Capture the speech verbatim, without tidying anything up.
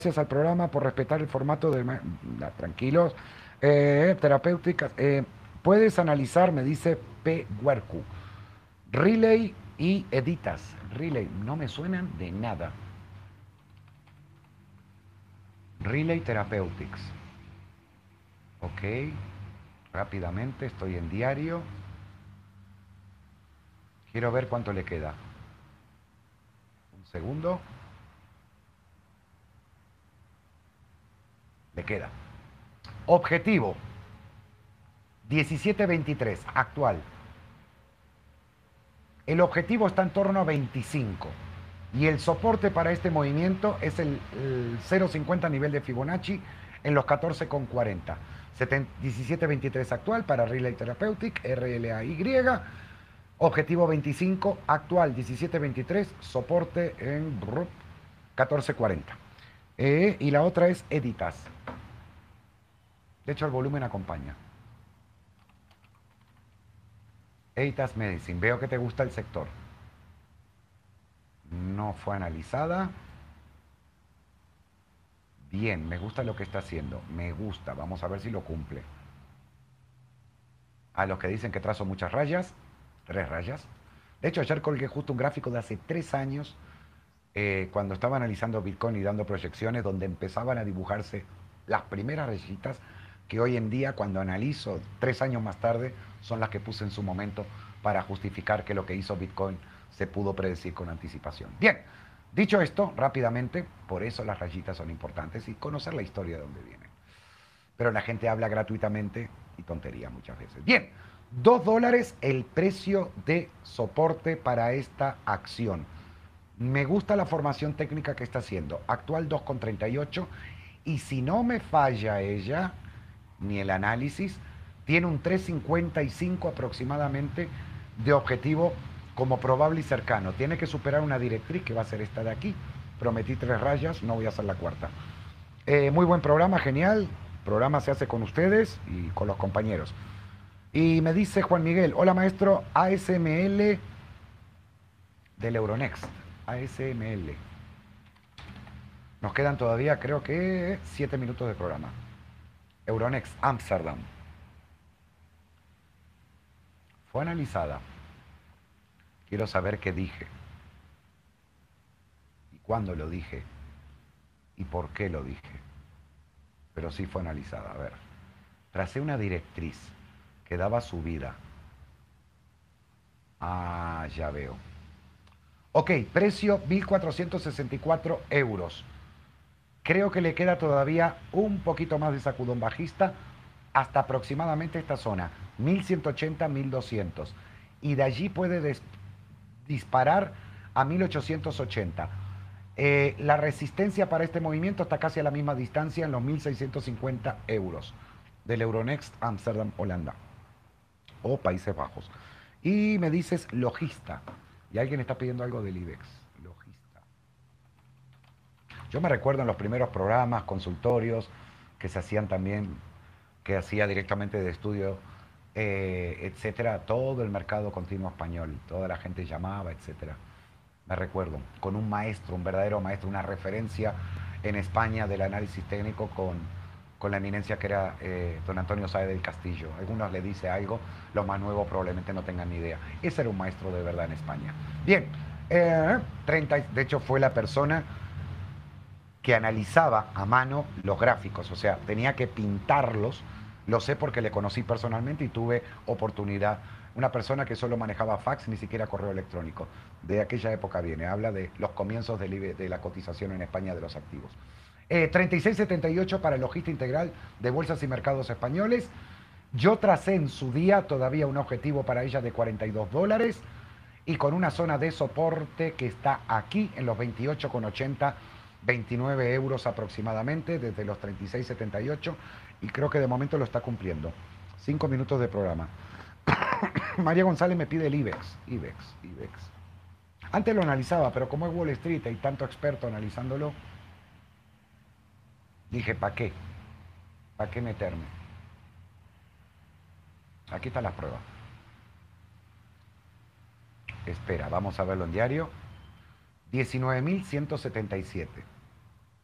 Gracias al programa por respetar el formato de... ma- la- Tranquilos. Eh, terapéuticas. Eh, puedes analizar, me dice P. Huercu. Relay y Editas. Relay, no me suenan de nada. Relay Therapeutics. Ok. Rápidamente, estoy en diario. Quiero ver cuánto le queda. Un segundo. Le queda. Objetivo. diecisiete veintitrés. Actual. El objetivo está en torno a veinticinco. Y el soporte para este movimiento es el, el cero coma cincuenta nivel de Fibonacci en los catorce coma cuarenta. diecisiete veintitrés actual para Relay Therapeutic, R L A Y. Objetivo veinticinco actual, diecisiete veintitrés, soporte en catorce cuarenta. Eh, y la otra es Editas. De hecho, el volumen acompaña. Editas Medicine. Veo que te gusta el sector. No fue analizada. Bien, me gusta lo que está haciendo. Me gusta. Vamos a ver si lo cumple. A los que dicen que trazo muchas rayas, tres rayas. De hecho, ayer colgué justo un gráfico de hace tres años, eh, cuando estaba analizando Bitcoin y dando proyecciones, donde empezaban a dibujarse las primeras rayitas que hoy en día, cuando analizo tres años más tarde, son las que puse en su momento para justificar que lo que hizo Bitcoin se pudo predecir con anticipación. Bien, dicho esto, rápidamente, por eso las rayitas son importantes y conocer la historia de dónde vienen. Pero la gente habla gratuitamente y tontería muchas veces. Bien, dos dólares el precio de soporte para esta acción. Me gusta la formación técnica que está haciendo. Actual dos coma treinta y ocho. Y si no me falla ella, ni el análisis, tiene un tres coma cincuenta y cinco aproximadamente de objetivo como probable y cercano. Tiene que superar una directriz que va a ser esta de aquí. Prometí tres rayas, no voy a hacer la cuarta. Eh, muy buen programa, genial. El programa se hace con ustedes y con los compañeros. Y me dice Juan Miguel, hola maestro, A S M L del Euronext. A S M L. Nos quedan todavía, creo que, siete minutos de programa. Euronext, Amsterdam. Fue analizada. Quiero saber qué dije. Y cuándo lo dije. Y por qué lo dije. Pero sí fue analizada. A ver. Tracé una directriz que daba subida. Ah, ya veo. Ok, precio mil cuatrocientos sesenta y cuatro euros. Creo que le queda todavía un poquito más de sacudón bajista hasta aproximadamente esta zona, mil ciento ochenta, mil doscientos. Y de allí puede disparar a mil ochocientos ochenta. Eh, la resistencia para este movimiento está casi a la misma distancia en los mil seiscientos cincuenta euros del Euronext Amsterdam, Holanda o Países Bajos. Y me dices logista. Y alguien está pidiendo algo del IBEX. Logista. Yo me recuerdo en los primeros programas, consultorios, que se hacían también, que hacía directamente de estudio, eh, etcétera, todo el mercado continuo español, toda la gente llamaba, etcétera. Me recuerdo, con un maestro, un verdadero maestro, una referencia en España del análisis técnico con, con la eminencia que era eh, don Antonio Sáez del Castillo. Algunos le dice algo, los más nuevos probablemente no tengan ni idea. Ese era un maestro de verdad en España. Bien, eh, treinta, de hecho fue la persona que analizaba a mano los gráficos, o sea, tenía que pintarlos. Lo sé porque le conocí personalmente y tuve oportunidad. Una persona que solo manejaba fax, ni siquiera correo electrónico. De aquella época viene, habla de los comienzos del I B E, de la cotización en España de los activos. Eh, treinta y seis setenta y ocho para el logista integral de bolsas y mercados españoles. Yo tracé en su día todavía un objetivo para ella de cuarenta y dos dólares y con una zona de soporte que está aquí en los veintiocho con ochenta, veintinueve euros aproximadamente, desde los treinta y seis setenta y ocho, y creo que de momento lo está cumpliendo. Cinco minutos de programa. María González me pide el IBEX, IBEX, IBEX. Antes lo analizaba, pero como es Wall Street y hay tanto experto analizándolo, dije, ¿para qué? ¿Para qué meterme? Aquí están las pruebas. Espera, vamos a verlo en diario. diecinueve mil ciento setenta y siete.